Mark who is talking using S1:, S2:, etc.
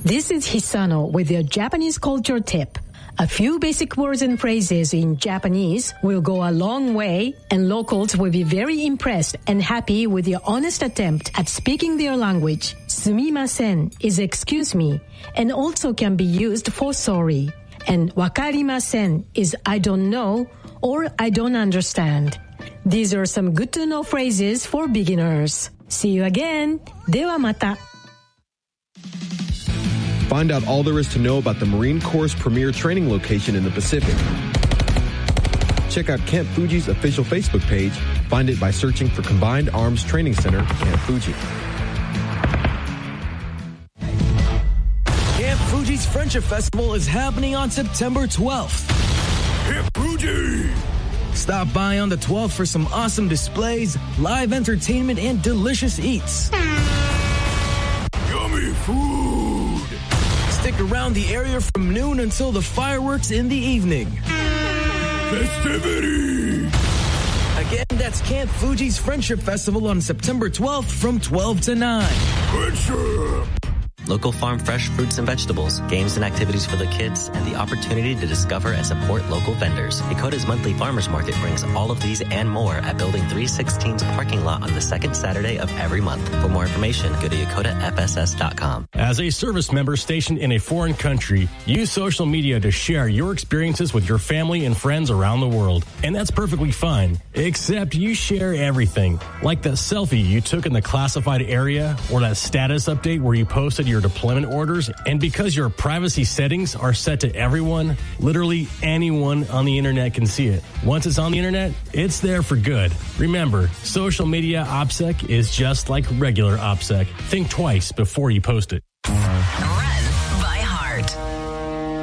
S1: This is Hisano with your Japanese culture tip. A few basic words and phrases in Japanese will go a long way, and locals will be very impressed and happy with your honest attempt at speaking their language. Sumimasen is excuse me, and also can be used for sorry. And wakarimasen is I don't know or I don't understand. These are some good to know phrases for beginners. See you again. ではまた.
S2: Find out all there is to know about the Marine Corps' premier training location in the Pacific. Check out Camp Fuji's official Facebook page. Find it by searching for Combined Arms Training Center, Camp Fuji.
S3: Camp Fuji's Friendship Festival is happening on September 12th.
S4: Camp Fuji!
S3: Stop by on the 12th for some awesome displays, live entertainment, and delicious eats.
S4: Yummy food!
S3: Stick around the area from noon until the fireworks in the evening.
S4: Festivity!
S3: Again, that's Camp Fuji's Friendship Festival on September 12th from 12 to 9.
S4: Friendship!
S5: Local farm fresh fruits and vegetables, games and activities for the kids, and the opportunity to discover and support local vendors. Dakota's monthly farmers market brings all of these and more at Building 316's parking lot on the second Saturday of every month. For more information, go to yakotafss.com.
S6: As a service member stationed in a foreign country, use social media to share your experiences with your family and friends around the world. And that's perfectly fine, except you share everything. Like that selfie you took in the classified area, or that status update where you posted your deployment orders. And because your privacy settings are set to everyone, literally anyone on the internet can see it. Once it's on the internet, it's there for good. Remember, social media OPSEC is just like regular OPSEC. Think twice before you post it.